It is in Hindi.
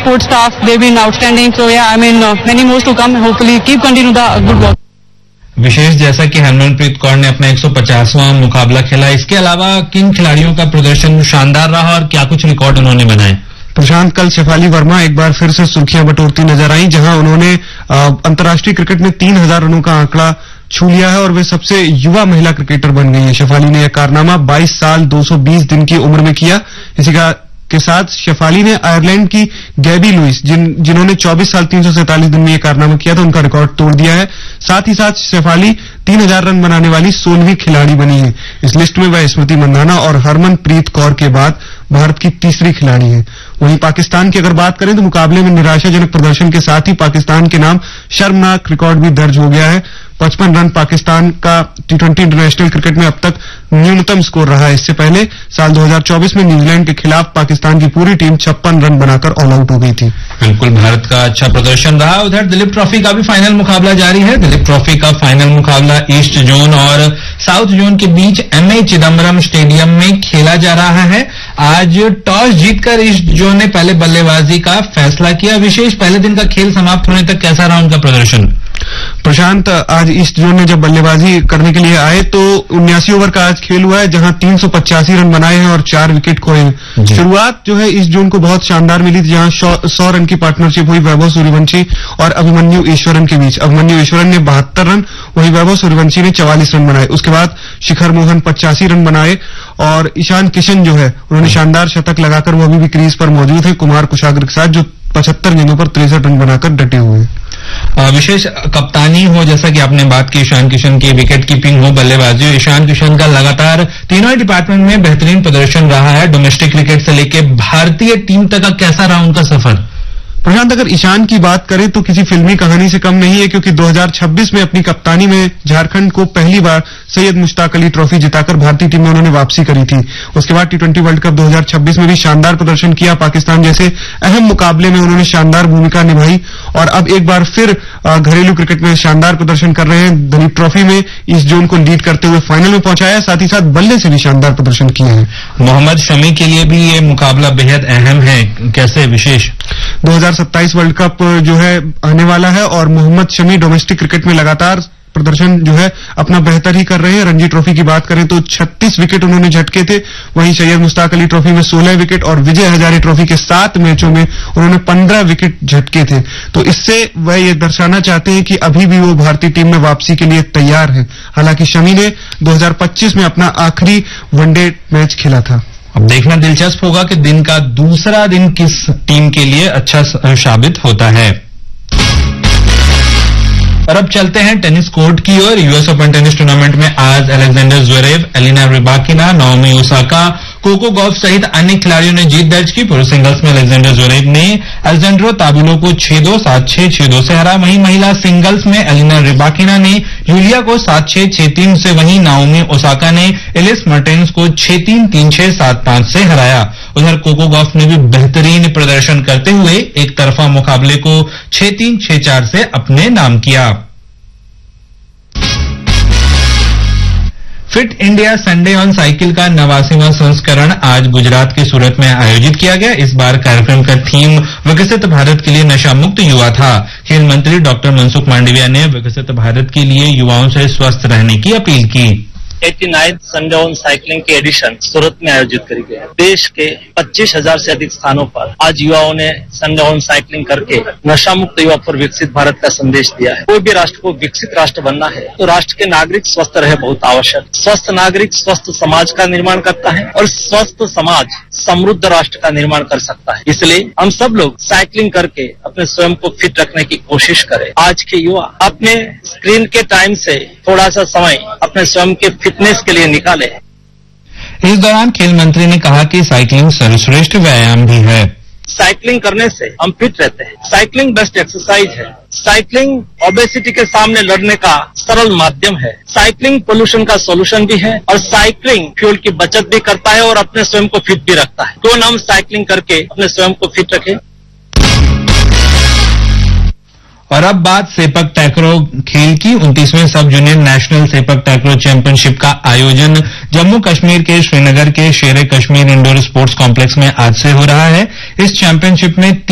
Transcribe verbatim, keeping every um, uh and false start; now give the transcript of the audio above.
support staff, they've been outstanding. So yeah, I mean, uh, many more to come. Hopefully, keep continue the good work. विशेष जैसा कि हरमनप्रीत कौर ने अपना एक सौ पचासवां मुकाबला खेला, इसके अलावा किन खिलाड़ियों का प्रदर्शन शानदार रहा और क्या कुछ रिकॉर्ड उन्होंने बनाए? प्रशांत, कल शेफाली वर्मा एक बार फिर से सुर्खियां बटोरती नजर आई, जहां उन्होंने अंतर्राष्ट्रीय क्रिकेट में तीन हजार रनों का आंकड़ा छू लिया है और वे सबसे युवा महिला क्रिकेटर बन गई है। शेफाली ने यह कारनामा बाईस साल दो सौ बीस दिन की उम्र में किया। इसी का के साथ शेफाली ने आयरलैंड की गैबी लुइस, जिन जिन्होंने चौबीस साल तीन सौ सैंतालीस दिन में यह कारनामा किया था, उनका रिकॉर्ड तोड़ दिया है। साथ ही साथ शेफाली तीन हजार रन बनाने वाली सोलहवीं खिलाड़ी बनी है। इस लिस्ट में वह स्मृति मंदाना और हरमनप्रीत कौर के बाद भारत की तीसरी खिलाड़ी है। वहीं पाकिस्तान की अगर बात करें तो मुकाबले में निराशाजनक प्रदर्शन के साथ ही पाकिस्तान के नाम शर्मनाक रिकॉर्ड भी दर्ज हो गया है। पचपन रन पाकिस्तान का टी ट्वेंटी इंटरनेशनल क्रिकेट में अब तक न्यूनतम स्कोर रहा है। इससे पहले साल दो हजार चौबीस में न्यूजीलैंड के खिलाफ पाकिस्तान की पूरी टीम छप्पन रन बनाकर ऑल आउट हो गई थी। बिल्कुल, भारत का अच्छा प्रदर्शन रहा। उधर दिलीप ट्रॉफी का भी फाइनल मुकाबला जारी है। दिलीप ट्रॉफी का फाइनल मुकाबला ईस्ट जोन और साउथ जोन के बीच एम ए चिदम्बरम स्टेडियम में खेला जा रहा है। आज टॉस जीतकर ईस्ट जोन ने पहले बल्लेबाजी का फैसला किया। विशेष पहले दिन का खेल समाप्त होने तक कैसा रहा उनका प्रदर्शन? प्रशांत, आज ईस्ट जोन ने जब बल्लेबाजी करने के लिए आए तो उन्यासी ओवर का आज खेल हुआ है, जहां तीन सौ पचासी रन बनाए हैं और चार विकेट खोए हैं। शुरुआत जो है ईस्ट जोन को बहुत शानदार मिली थी, जहां सौ रन की पार्टनरशिप हुई वैभव सूर्यवंशी और अभिमन्यु ईश्वरन के बीच। अभिमन्यु ईश्वरन ने बहत्तर रन, वहीं वैभव सूर्यवंशी ने चवालीस रन बनाए। उसके बाद शिखर मोहन पचासी रन बनाए और ईशान किशन जो है उन्होंने शानदार शतक लगाकर वो अभी भी क्रीज पर मौजूद है कुमार कुशाग्र के साथ, जो पचहत्तर गेंदों पर तिरसठ रन बनाकर डटे हुए हैं। विशेष कप्तानी हो, जैसा कि आपने बात की ईशान किशन की, विकेट कीपिंग हो, बल्लेबाजी हो, ईशान किशन का लगातार तीनों ही डिपार्टमेंट में बेहतरीन प्रदर्शन रहा है। डोमेस्टिक क्रिकेट से लेकर भारतीय टीम तक का कैसा रहा उनका सफर? प्रशांत, अगर ईशान की बात करें तो किसी फिल्मी कहानी से कम नहीं है, क्योंकि दो हजार छब्बीस में अपनी कप्तानी में झारखंड को पहली बार सैयद मुश्ताक अली ट्रॉफी जिताकर भारतीय टीम में उन्होंने वापसी करी थी। उसके बाद टी ट्वेंटी वर्ल्ड कप दो हजार छब्बीस में भी शानदार प्रदर्शन किया। पाकिस्तान जैसे अहम मुकाबले में उन्होंने शानदार भूमिका निभाई और अब एक बार फिर घरेलू क्रिकेट में शानदार प्रदर्शन कर रहे हैं। दिलीप ट्रॉफी में ईस्ट जोन को लीड करते हुए फाइनल में पहुंचाया, साथ ही साथ बल्ले से भी शानदार प्रदर्शन किए हैं। मोहम्मद शमी के लिए भी ये मुकाबला बेहद अहम है, कैसे? विशेष दो हजार सत्ताईस वर्ल्ड कप जो है आने वाला है और मोहम्मद शमी डोमेस्टिक क्रिकेट में लगातार प्रदर्शन जो है अपना बेहतर ही कर रहे हैं। रणजी ट्रॉफी की बात करें तो छत्तीस विकेट उन्होंने झटके थे, वहीं सैयद मुश्ताक अली ट्रॉफी में सोलह विकेट और विजय हजारे ट्रॉफी के सात मैचों में उन्होंने पंद्रह विकेट झटके थे। तो इससे वह ये दर्शाना चाहते हैं कि अभी भी वो भारतीय टीम में वापसी के लिए तैयार है। हालांकि शमी ने दो हजार पच्चीस में अपना आखिरी वनडे मैच खेला था। अब देखना दिलचस्प होगा कि दिन का दूसरा दिन किस टीम के लिए अच्छा साबित होता है। और अब चलते हैं टेनिस कोर्ट की ओर। यूएस ओपन टेनिस टूर्नामेंट में आज Alexander Zverev, Elena Rybakina, Naomi Osaka, Coco Gauff सहित अन्य खिलाड़ियों ने जीत दर्ज की। पुरुष सिंगल्स में अलेक्जेंडर ज़्वेरेव ने अलेक्जेंड्रो ताबुलो को छह दो, सात छह, छह दो से हरा। वहीं महिला सिंगल्स में एलिना रिबाकिना ने यूलिया को सात छह, छह तीन से, वहीं नाओमी ओसाका ने एलिस मर्टेंस को छह तीन, तीन छह, सात पांच से हराया। उधर कोको गॉफ ने भी बेहतरीन प्रदर्शन करते हुए एक तरफा मुकाबले को छह तीन, छह चार से अपने नाम किया। Fit India Sunday on cycle का नवासीवां संस्करण आज गुजरात के सूरत में आयोजित किया गया। इस बार कार्यक्रम का थीम विकसित भारत के लिए नशा मुक्त युवा था। खेल मंत्री डॉक्टर मनसुख मांडविया ने विकसित भारत के लिए युवाओं से स्वस्थ रहने की अपील की। नवासीवां संडे ऑन साइकिलिंग की एडिशन सूरत में आयोजित करी गई है। देश के पच्चीस हजार से अधिक स्थानों पर आज युवाओं ने संडे ऑन साइकिलिंग करके नशा मुक्त युवा पर विकसित भारत का संदेश दिया है। कोई भी राष्ट्र को विकसित राष्ट्र बनना है तो राष्ट्र के नागरिक स्वस्थ रहे बहुत आवश्यक। स्वस्थ नागरिक स्वस्थ समाज का निर्माण करता है और स्वस्थ समाज समृद्ध राष्ट्र का निर्माण कर सकता है। इसलिए हम सब लोग साइकिलिंग करके अपने स्वयं को फिट रखने की कोशिश करें। आज के युवा अपने स्क्रीन के टाइम से थोड़ा सा समय अपने स्वयं के फिटनेस के लिए निकाले। इस दौरान खेल मंत्री ने कहा कि साइकिलिंग सर्वश्रेष्ठ व्यायाम भी है। साइकिलिंग करने से हम फिट रहते हैं। साइकिलिंग बेस्ट एक्सरसाइज है। साइकिलिंग ओबेसिटी के सामने लड़ने का सरल माध्यम है। साइकिलिंग पोल्यूशन का सॉल्यूशन भी है और साइकिलिंग फ्यूल की बचत भी करता है और अपने स्वयं को फिट भी रखता है। तो हम साइकिलिंग करके अपने स्वयं को फिट रखें। और अब बात सेपक टैक्रो खेल की। उनतीसवें सब जूनियर नेशनल सेपक टैक्रो चैंपियनशिप का आयोजन जम्मू कश्मीर के श्रीनगर के शेर कश्मीर इंडोर स्पोर्ट्स कॉम्प्लेक्स में आज से हो रहा है। इस चैंपियनशिप में